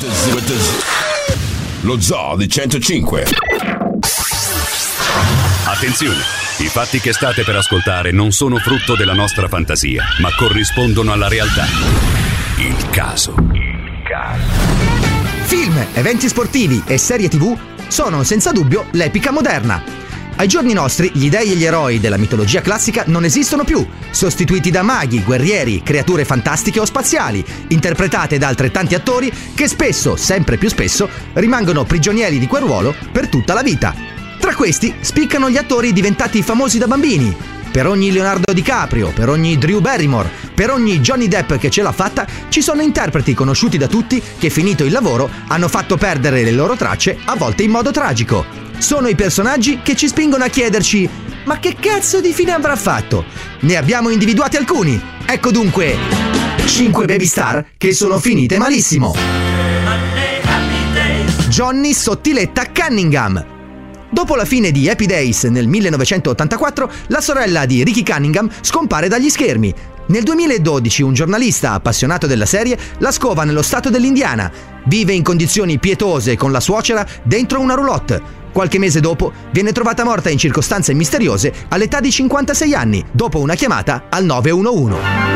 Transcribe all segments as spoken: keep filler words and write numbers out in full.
Lo Zoo di centocinque. Attenzione! I fatti che state per ascoltare non sono frutto della nostra fantasia, ma corrispondono alla realtà. Il caso. Il caso. Film, eventi sportivi e serie tivù sono senza dubbio l'epica moderna. Ai giorni nostri gli dei e gli eroi della mitologia classica non esistono più, sostituiti da maghi, guerrieri, creature fantastiche o spaziali, interpretate da altrettanti attori che spesso, sempre più spesso, rimangono prigionieri di quel ruolo per tutta la vita. Tra questi spiccano gli attori diventati famosi da bambini. Per ogni Leonardo DiCaprio, per ogni Drew Barrymore, per ogni Johnny Depp che ce l'ha fatta, ci sono interpreti conosciuti da tutti che, finito il lavoro, hanno fatto perdere le loro tracce, a volte in modo tragico. Sono i personaggi che ci spingono a chiederci: ma che cazzo di fine avrà fatto? Ne abbiamo individuati alcuni. Ecco dunque cinque baby star che sono finite malissimo. Johnny Sottiletta Cunningham. Dopo la fine di Happy Days nel millenovecentottantaquattro, la sorella di Ricky Cunningham scompare dagli schermi. Nel duemiladodici un giornalista appassionato della serie la scova nello stato dell'Indiana. Vive in condizioni pietose con la suocera dentro una roulotte. Qualche mese dopo viene trovata morta in circostanze misteriose all'età di cinquantasei anni, dopo una chiamata al nove uno uno.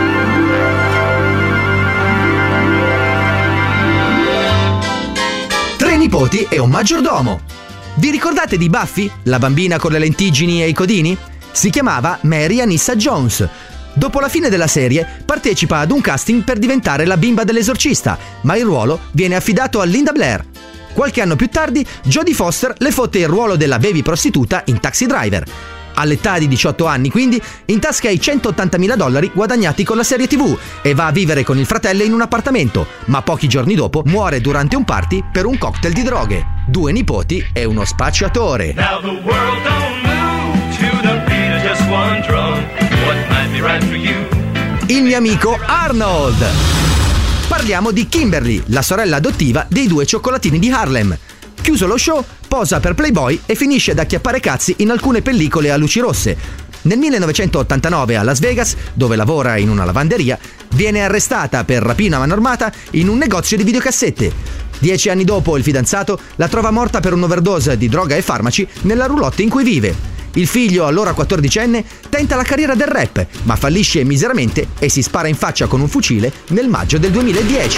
Tre nipoti e un maggiordomo. Vi ricordate di Buffy, la bambina con le lentiggini e i codini? Si chiamava Mary Anissa Jones. Dopo la fine della serie partecipa ad un casting per diventare la bimba dell'esorcista, ma il ruolo viene affidato a Linda Blair. Qualche anno più tardi Jodie Foster le fotte il ruolo della baby prostituta in Taxi Driver. All'età di diciotto anni, quindi, intasca i centottantamila dollari guadagnati con la serie tivù e va a vivere con il fratello in un appartamento, ma pochi giorni dopo muore durante un party per un cocktail di droghe. Due nipoti e uno spacciatore. Now the world don't move to the beat of just one drum. What might be right for you? Il mio amico Arnold. Parliamo di Kimberly, la sorella adottiva dei due cioccolatini di Harlem. Chiuso lo show, posa per Playboy e finisce ad acchiappare cazzi in alcune pellicole a luci rosse. Nel millenovecentottantanove a Las Vegas, dove lavora in una lavanderia, viene arrestata per rapina a mano armata in un negozio di videocassette. Dieci anni dopo il fidanzato la trova morta per un'overdose di droga e farmaci nella roulotte in cui vive. Il figlio, allora quattordicenne, tenta la carriera del rap, ma fallisce miseramente e si spara in faccia con un fucile nel maggio del duemiladieci.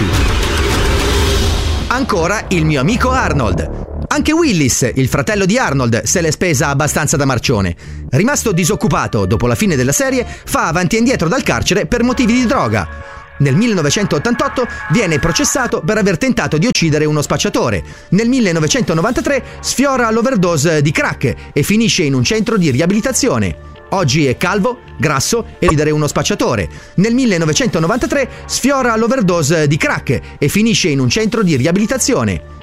Ancora il mio amico Arnold. Anche Willis, il fratello di Arnold, se l'è spesa abbastanza da marcione. Rimasto disoccupato dopo la fine della serie, fa avanti e indietro dal carcere per motivi di droga. Nel millenovecentottantotto viene processato per aver tentato di uccidere uno spacciatore. Nel millenovecentonovantatré sfiora l'overdose di crack e finisce in un centro di riabilitazione. Oggi è calvo, grasso e uccidere uno spacciatore. Nel millenovecentonovantatré sfiora l'overdose di crack e finisce in un centro di riabilitazione.